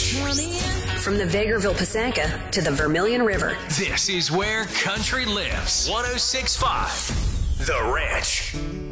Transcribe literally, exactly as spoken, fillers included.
Ranch. From the Vegreville Pasanka to the Vermilion River. This is where country lives. one oh six point five The Ranch.